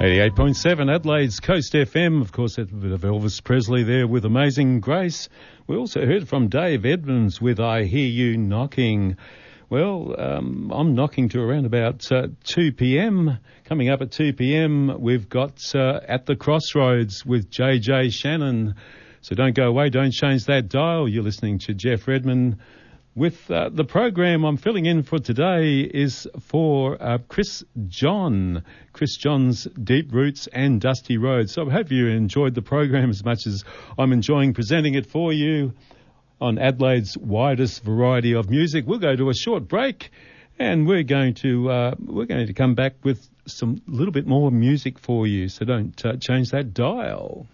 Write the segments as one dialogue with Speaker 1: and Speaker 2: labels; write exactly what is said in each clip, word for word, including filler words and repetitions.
Speaker 1: eighty-eight point seven Adelaide's Coast F M. Of course, that's a bit of Elvis Presley there with Amazing Grace. We also heard from Dave Edmonds with I Hear You Knocking. Well, um, I'm knocking to around about uh, two p.m. Coming up at two p.m, we've got uh, At the Crossroads with J J Shannon. So don't go away, don't change that dial. You're listening to Jeff Redman. With uh, the program I'm filling in for today is for uh, Chris John, Chris John's Deep Roots and Dusty Roads. So I hope you enjoyed the program as much as I'm enjoying presenting it for you on Adelaide's widest variety of music. We'll go to a short break, and we're going to uh, we're going to come back with some little bit more music for you. So don't uh, change that dial.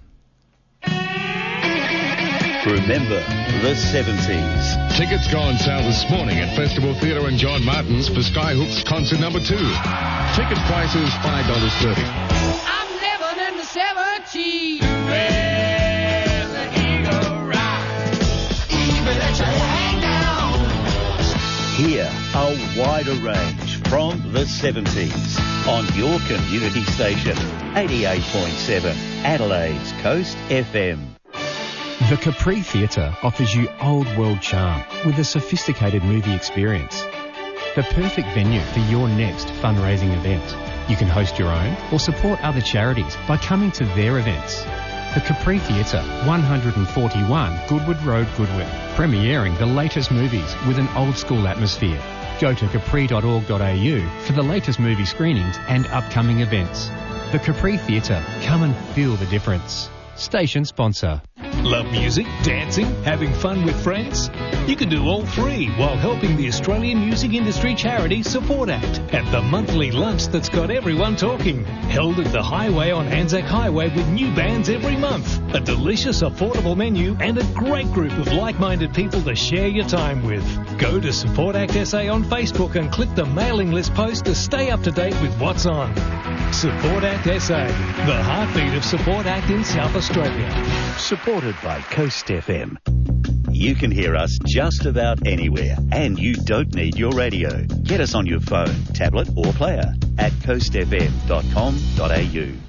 Speaker 2: Remember the seventies.
Speaker 3: Tickets go on sale this morning at Festival Theatre and John Martin's for Skyhook's concert number two. Ticket prices five dollars thirty.
Speaker 4: I'm living in the seventies. Where the eagle rides. Even let your hang down.
Speaker 2: Hear a wider range from the seventies on your community station. eighty-eight point seven Adelaide's Coast F M.
Speaker 5: The Capri Theatre offers you old world charm with a sophisticated movie experience. The perfect venue for your next fundraising event. You can host your own or support other charities by coming to their events. The Capri Theatre, one forty-one Goodwood Road, Goodwood, premiering the latest movies with an old school atmosphere. Go to capri dot org dot a u for the latest movie screenings and upcoming events. The Capri Theatre, come and feel the difference. Station sponsor.
Speaker 6: Love music, dancing, having fun with friends? You can do all three while helping the Australian music industry charity Support Act at the monthly lunch that's got everyone talking. Held at the Highway on Anzac Highway with new bands every month. A delicious, affordable menu and a great group of like-minded people to share your time with. Go to Support Act S A on Facebook and click the mailing list post to stay up to date with what's on. Support Act S A, the heartbeat of Support Act in South Australia.
Speaker 2: Supported by Coast F M. You can hear us just about anywhere, and you don't need your radio. Get us on your phone, tablet or player at coast f m dot com dot a u.